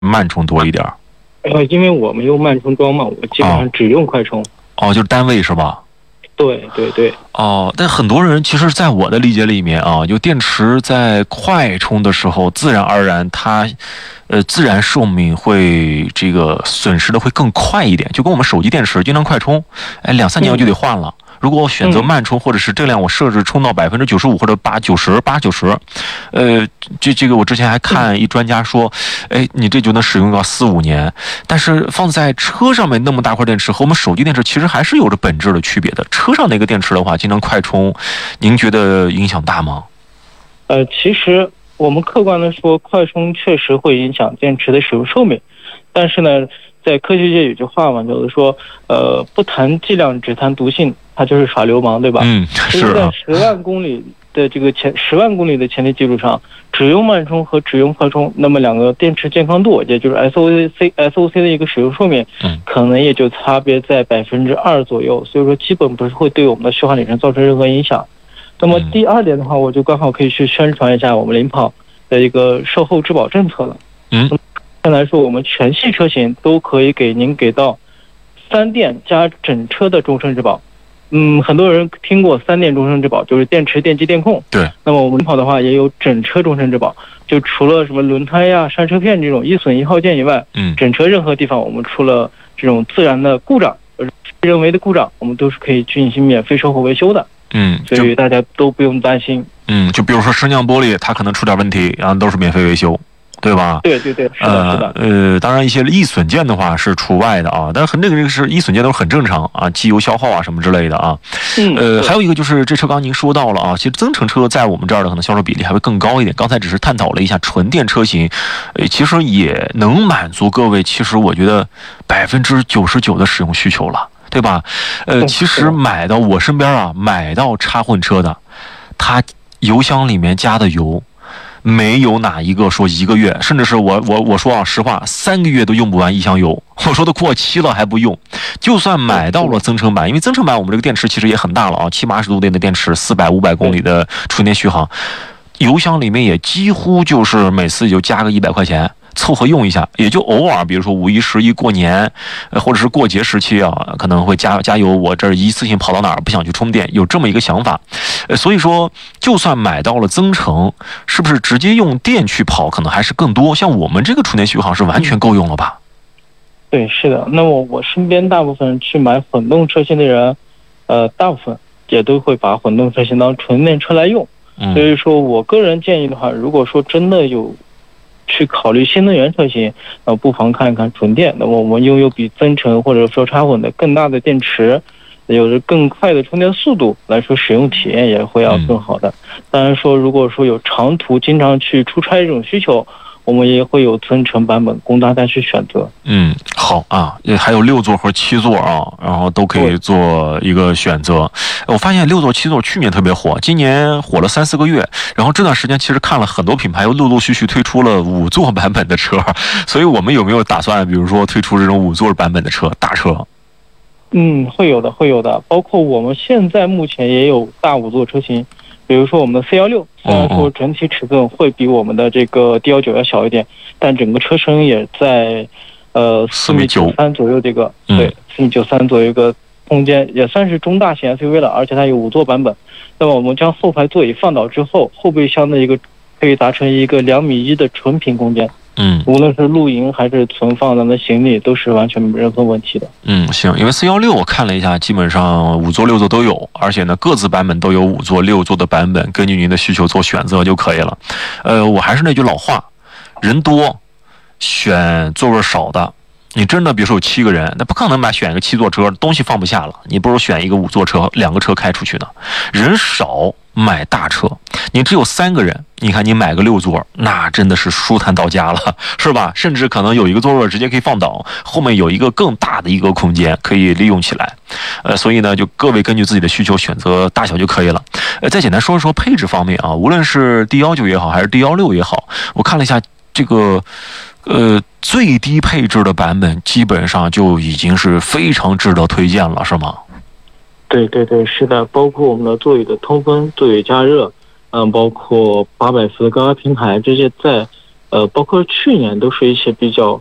慢充多一点？ 因为我们用慢充桩嘛，我基本上只用快充。 哦，就是单位是吧？ 对对对。 哦，但很多人其实，在我的理解里面啊，就电池在快充的时候，自然而然它，自然寿命会这个损失的会更快一点，就跟我们手机电池经常快充，哎，2、3年我就得换了。如果我选择慢充，或者是这辆我设置充到95%或者90%，这个我之前还看一专家说，哎，你这就能使用到4、5年。但是放在车上面那么大块电池和我们手机电池其实还是有着本质的区别的。车上那个电池的话，经常快充，您觉得影响大吗？ 其实我们客观的说，快充确实会影响电池的使用寿命，但是呢，在科学界有句话嘛，就是说，不谈剂量，只谈毒性，它就是耍流氓，对吧？ 是啊。 在10万公里的10万公里的前提基础上，只用慢充和只用快充，那么两个电池健康度，也就是 SOC 的一个使用寿命，可能也就差别在2%左右，所以说基本不是会对我们的续航里程造成任何影响。那么第二点的话，我就刚好可以去宣传一下我们领跑的一个售后质保政策了。现在来说，我们全系车型都可以给您给到3电加整车的终身质保。很多人听过3电终身质保，就是电池、电机、电控。 对。 那么我们领跑的话也有整车终身质保，就除了什么轮胎呀、刹车片这种易损易耗件以外，整车任何地方我们出了这种自然的故障、人为的故障，我们都是可以进行免费售后维修的。所以大家都不用担心。 就比如说升降玻璃，它可能出点问题，然后都是免费维修，对吧？ 对对对，是的，是的。 当然一些易损件的话是除外的啊，但是那个是易损件都是很正常啊，机油消耗啊什么之类的啊。还有一个就是这车刚您说到了啊，其实增程车在我们这儿的可能销售比例还会更高一点。刚才只是探讨了一下纯电车型，其实也能满足各位，其实我觉得99%的使用需求了。对吧？其实买到我身边啊，买到插混车的，它油箱里面加的油，没有哪一个说1个月，甚至是我说啊，实话，3个月都用不完一箱油。我说都过期了还不用。就算买到了增程版，因为增程版我们这个电池其实也很大了啊，70-80度电的电池，400、500公里的纯电续航，油箱里面也几乎就是每次就加个100块钱。凑合用一下，也就偶尔，比如说5一、11过年，或者是过节时期啊，可能会加油。我这一次性跑到哪儿不想去充电，有这么一个想法。所以说，就算买到了增程，是不是直接用电去跑，可能还是更多？像我们这个纯电续航是完全够用了吧？ 对，是的。那么我身边大部分去买混动车型的人，大部分也都会把混动车型当纯电车来用。所以说我个人建议的话，如果说真的有去考虑新能源车型，不妨看一看纯电。那么我们拥有比增程或者说插混的更大的电池，有着更快的充电速度来说，使用体验也会要更好的。当然说，如果说有长途经常去出差这种需求，我们也会有增程版本供大家去选择。 好啊，还有6座和7座啊，然后都可以做一个选择。我发现6座、7座去年特别火，今年火了3、4个月，然后这段时间其实看了很多品牌又陆陆续续推出了5座版本的车，所以我们有没有打算，比如说推出这种5座版本的车，大车？ 会有的，包括我们现在目前也有大5座车型。比如说我们的C16，虽然说整体尺寸会比我们的这个 D19要小一点，但整个车身也在4.93米左右这个，对，4.93米左右一个空间，也算是中大型 SUV 了，而且它有5座版本。那么我们将后排座椅放倒之后，后备箱的一个可以达成一个2.1米的纯平空间。无论是露营还是存放咱们的行李，都是完全没任何问题的。 行，因为C16我看了一下，基本上5座、6座都有，而且呢，各自版本都有5座、6座的版本，根据您的需求做选择就可以了。我还是那句老话，人多选座位少的。你真的比如说有7个人，那不可能选一个7座车，东西放不下了，你不如选一个5座车，2个车开出去呢。人少买大车，你只有3个人，你看你买个6座，那真的是舒坦到家了，是吧？甚至可能有一个座位直接可以放倒，后面有一个更大的一个空间可以利用起来。所以呢，就各位根据自己的需求选择大小就可以了。再简单说一说配置方面啊，无论是 D19也好，还是 D16也好，我看了一下这个最低配置的版本基本上就已经是非常值得推荐了，是吗？ 对，是的，包括我们的座椅的通风、座椅加热，包括800伏的高压平台，这些在包括去年都是一些比较